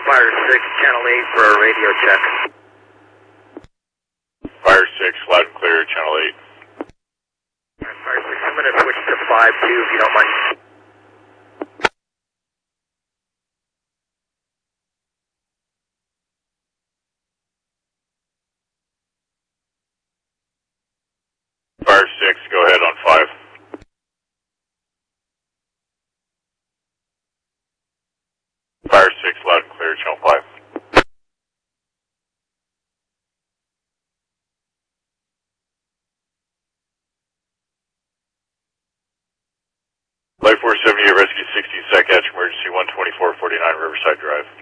Fire 6, Channel 8 for a radio check. Fire 6, loud and clear, Channel 8. Fire 6, I'm going to switch to 5-2 if you don't mind. Fire 6, go ahead on 5. Fire 6, loud and clear, Channel 5. Life 478, rescue 60 sec, emergency 12449 Riverside Drive.